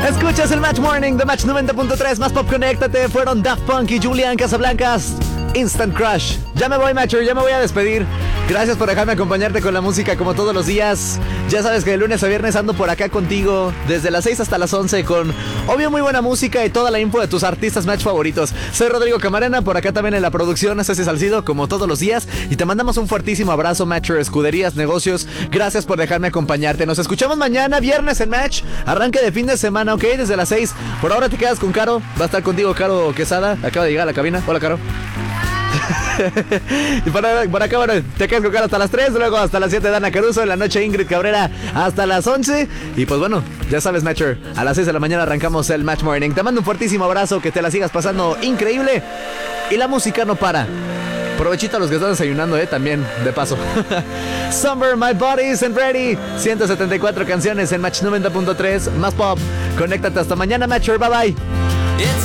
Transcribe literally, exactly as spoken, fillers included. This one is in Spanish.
Escuchas el Match Morning de Match noventa punto tres. Más pop, conéctate. Fueron Daft Punk y Julian Casablancas. Instant Crush. Ya me voy, Matcher, ya me voy a despedir. Gracias por dejarme acompañarte con la música como todos los días. Ya sabes que de lunes a viernes ando por acá contigo desde las seis hasta las once con, obvio, muy buena música y toda la info de tus artistas Match favoritos. Soy Rodrigo Camarena, por acá también en la producción, Ceci Salcido, como todos los días. Y te mandamos un fuertísimo abrazo, Matcher, escuderías, negocios. Gracias por dejarme acompañarte. Nos escuchamos mañana, viernes en Match. Arranque de fin de semana, ok, desde las seis. Por ahora te quedas con Caro. Va a estar contigo Caro Quesada. Acaba de llegar a la cabina. Hola, Caro. Y por, por acá, bueno, te quedas con Caro hasta las tres, luego hasta las siete Dana Caruso, en la noche Ingrid Cabrera hasta las once. Y pues bueno, ya sabes, Matcher, a las seis de la mañana arrancamos el Match Morning. Te mando un fuertísimo abrazo, que te la sigas pasando increíble. Y la música no para. Provechito a los que están desayunando, eh, también, de paso. Summer, My Body Isn't Ready. ciento setenta y cuatro canciones en Match noventa punto tres. Más pop. Conéctate hasta mañana, Matcher. Bye bye.